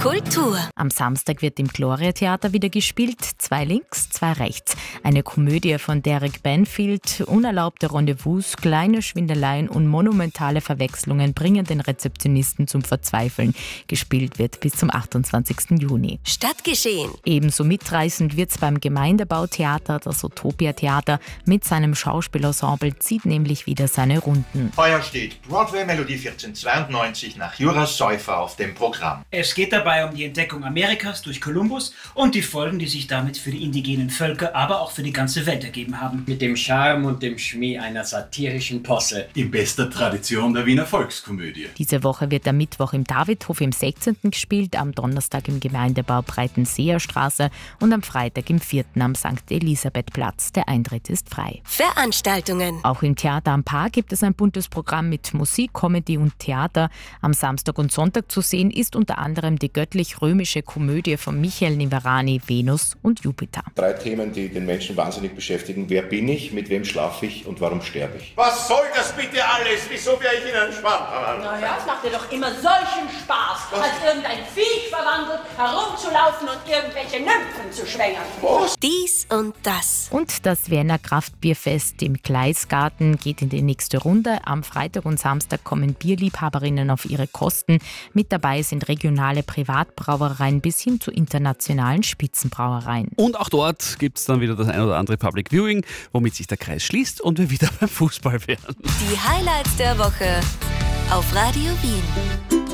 Kultur. Am Samstag wird im Gloria-Theater wieder gespielt. 2 links, 2 rechts. Eine Komödie von Derek Banfield. Unerlaubte Rendezvous, kleine Schwindeleien und monumentale Verwechslungen bringen den Rezeptionisten zum Verzweifeln. Gespielt wird bis zum 28. Juni. Stadtgeschehen. Ebenso mitreißend wird's beim Gemeindebautheater. Das Utopia-Theater mit seinem Schauspielensemble zieht nämlich wieder seine Runden. Heuer steht Broadway-Melodie 1492 nach Jura Säufer auf dem Programm. Es geht dabei um die Entdeckung Amerikas durch Kolumbus und die Folgen, die sich damit für die indigenen Völker, aber auch für die ganze Welt ergeben haben. Mit dem Charme und dem Schmäh einer satirischen Posse. In bester Tradition der Wiener Volkskomödie. Diese Woche wird am Mittwoch im Davidhof im 16. gespielt, am Donnerstag im Gemeindebau Breitenseerstraße und am Freitag im 4. am St. Elisabethplatz. Der Eintritt ist frei. Veranstaltungen. Auch im Theater am Park gibt es ein buntes Programm mit Musik, Comedy und Theater. Am Samstag und Sonntag zu sehen ist unter anderem die göttlich-römische Komödie von Michael Nivarani, Venus und Jupiter. 3 Themen, die den Menschen wahnsinnig beschäftigen. Wer bin ich, mit wem schlafe ich und warum sterbe ich? Was soll das bitte alles? Wieso wäre ich in einen Schwamm? Naja, es macht dir doch immer solchen Spaß, als irgendein Viech verwandelt, herumzulaufen und irgendwelche Nymphen zu schwängern. Was? Dies und das. Und das Wiener Kraftbierfest im Gleisgarten geht in die nächste Runde. Am Freitag und Samstag kommen Bierliebhaberinnen auf ihre Kosten. Mit dabei sind regionale Privatbrauereien bis hin zu internationalen Spitzenbrauereien. Und auch dort gibt es dann wieder das ein oder andere Public Viewing, womit sich der Kreis schließt und wir wieder beim Fußball wären. Die Highlights der Woche auf Radio Wien.